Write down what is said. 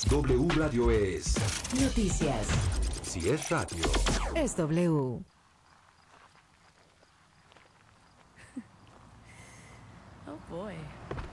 W Radio es Noticias. Si es radio. Es W. Oh boy.